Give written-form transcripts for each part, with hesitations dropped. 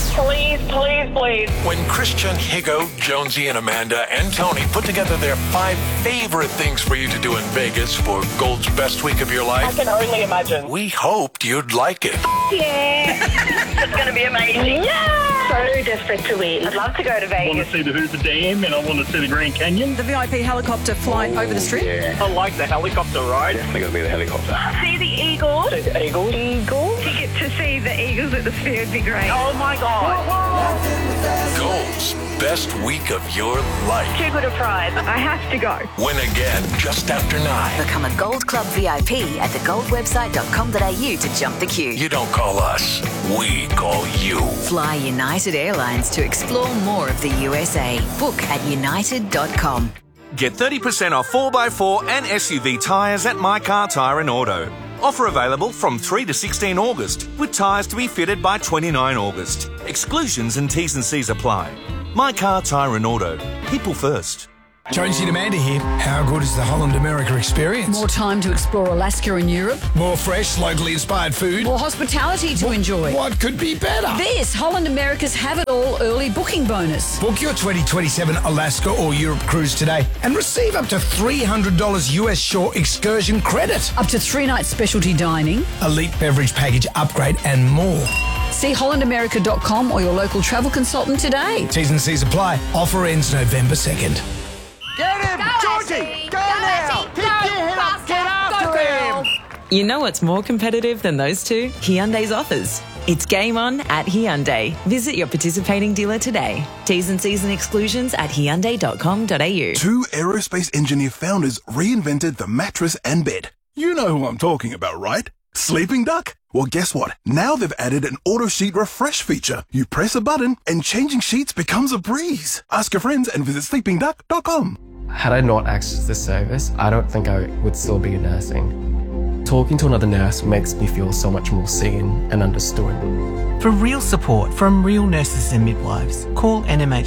Please, please, please. When Christian, Higo, Jonesy, and Amanda and Tony put together their 5 favorite things for you to do in Vegas for Gold's best week of your I life, can only imagine. we hoped you'd like it. Yeah. It's going to be amazing. Yeah. So desperate to win. I'd love to go to I want Vegas. to see the Hoover Dam and I want to see the Grand Canyon. The VIP helicopter flight over the strip. Yeah. I like the helicopter ride. Definitely going to be the helicopter. See the Eagles. See the Eagles. Eagles. Ticket to see the Eagles at the Sphere would be great. Oh my God. Gold's best week of your life. Too good a prize. I have to go. Win again just after 9. Become a Gold Club VIP at thegoldwebsite.com.au to jump the queue. You don't call us, we call you. Fly United Airlines to explore more of the USA. Book at united.com. Get 30% off 4x4 and SUV tyres at My Car Tyre and Auto. Offer available from 3 to 16 August, with tyres to be fitted by 29 August. Exclusions and T's and C's apply. My Car Tyre and Auto. People first. Jonesy and Amanda here. How good is the Holland America experience? More time to explore Alaska and Europe. More fresh, locally inspired food. More hospitality to enjoy. What could be better? This Holland America's Have It All early booking bonus. Book your 2027 Alaska or Europe cruise today and receive up to $300 US shore excursion credit. Up to 3 nights specialty dining. Elite beverage package upgrade and more. See hollandamerica.com or your local travel consultant today. T's and C's apply. Offer ends November 2nd. Get him! Georgie! Go now! Pick your head up! Get after him! You know what's more competitive than those two? Hyundai's offers. It's game on at Hyundai. Visit your participating dealer today. T's and C's and exclusions at hyundai.com.au. 2 aerospace engineer founders reinvented the mattress and bed. You know who I'm talking about, right? Sleeping Duck? Well, guess what? Now they've added an auto sheet refresh feature. You press a button and changing sheets becomes a breeze. Ask your friends and visit sleepingduck.com. Had I not accessed this service, I don't think I would still be nursing. Talking to another nurse makes me feel so much more seen and understood. For real support from real nurses and midwives, call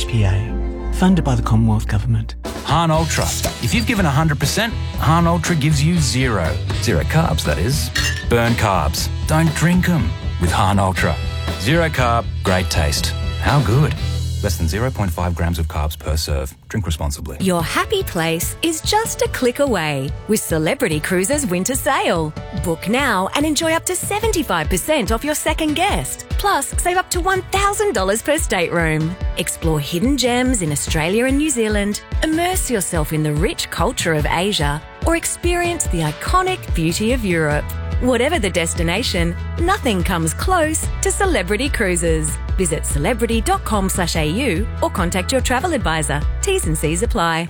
NMHPA, funded by the Commonwealth Government. Hahn Ultra. If you've given 100%, Hahn Ultra gives you 0. 0 carbs, that is. Burn carbs. Don't drink them with Hahn Ultra. 0 carb, great taste. How good? Less than 0.5 grams of carbs per serve. Drink responsibly. Your happy place is just a click away with Celebrity Cruises Winter Sale. Book now and enjoy up to 75% off your second guest. Plus, save up to $1,000 per stateroom. Explore hidden gems in Australia and New Zealand. Immerse yourself in the rich culture of Asia or experience the iconic beauty of Europe. Whatever the destination, nothing comes close to Celebrity Cruises. Visit celebrity.com/au or contact your travel advisor. T's and C's apply.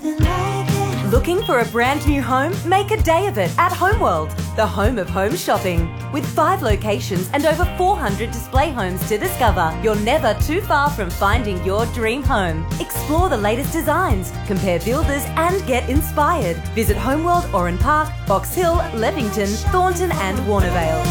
Looking for a brand new home? Make a day of it at Homeworld, the home of home shopping. With 5 locations and over 400 display homes to discover, you're never too far from finding your dream home. Explore the latest designs, compare builders and get inspired. Visit Homeworld Oran Park, Box Hill, Leppington, Thornton and Warnervale.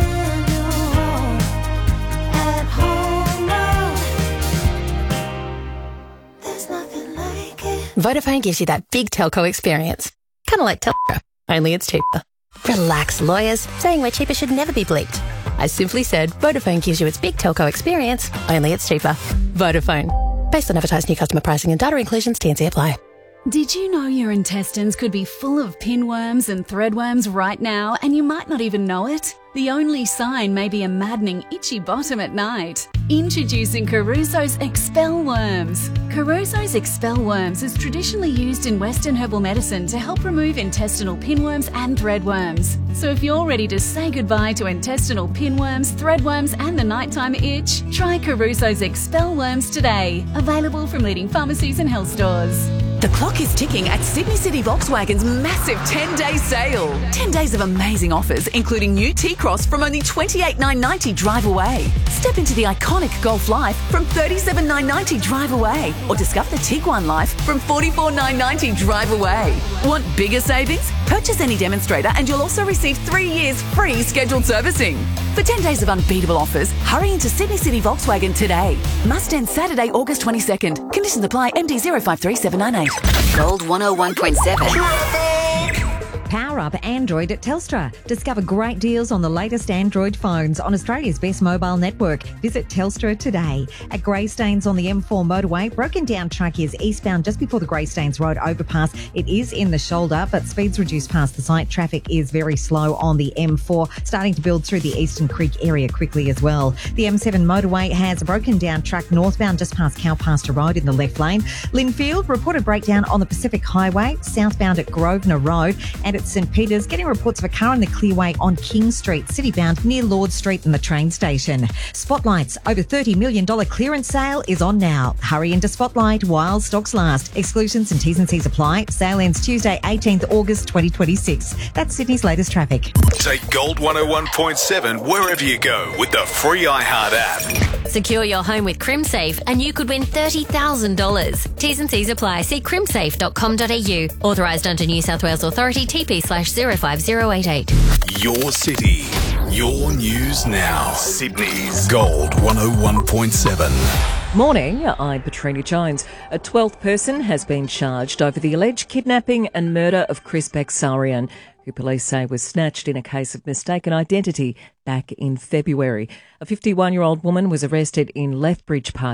Vodafone gives you that big telco experience. Kind of like Telstra, only it's cheaper. Relax, lawyers. Saying we're cheaper should never be bleeped. I simply said Vodafone gives you its big telco experience, only it's cheaper. Vodafone. Based on advertised new customer pricing and data inclusions, T&C apply. Did you know your intestines could be full of pinworms and threadworms right now and you might not even know it? The only sign may be a maddening itchy bottom at night. Introducing Caruso's Expel Worms. Caruso's Expel Worms is traditionally used in Western herbal medicine to help remove intestinal pinworms and threadworms. So if you're ready to say goodbye to intestinal pinworms, threadworms and the nighttime itch, try Caruso's Expel Worms today. Available from leading pharmacies and health stores. The clock is ticking at Sydney City Volkswagen's massive 10-day sale. 10 days of amazing offers, including new T-Cross from only $28,990 drive away. Step into the iconic Golf Life from $37,990 drive away. Or discover the Tiguan Life from $44,990 drive away. Want bigger savings? Purchase any demonstrator and you'll also receive 3 years free scheduled servicing. For 10 days of unbeatable offers, hurry into Sydney City Volkswagen today. Must end Saturday, August 22nd. Conditions apply. MD 053798. Gold 101.7. Power up Android at Telstra. Discover great deals on the latest Android phones on Australia's best mobile network. Visit Telstra today. At Greystanes on the M4 motorway, broken down track is eastbound just before the Greystanes Road overpass. It is in the shoulder, but speeds reduced past the site. Traffic is very slow on the M4, starting to build through the Eastern Creek area quickly as well. The M7 motorway has a broken down track northbound just past Cowpasture Road in the left lane. Linfield, reported breakdown on the Pacific Highway, southbound at Grosvenor Road, and at St Peters, getting reports of a car in the clearway on King Street, citybound near Lord Street and the train station. Spotlight's over $30 million clearance sale is on now. Hurry into Spotlight while stocks last. Exclusions and T's and C's apply. Sale ends Tuesday, 18th August 2026. That's Sydney's latest traffic. Take Gold 101.7 wherever you go with the free iHeart app. Secure your home with CrimSafe and you could win $30,000. T's and C's apply. See crimsafe.com.au. Authorised under New South Wales Authority TP/05088. Your city, your news now. Sydney's Gold 101.7. Morning, I'm Petrina Jones. A 12th person has been charged over the alleged kidnapping and murder of Chris Bexarian, who police say was snatched in a case of mistaken identity back in February. A 51-year-old woman was arrested in Lethbridge Park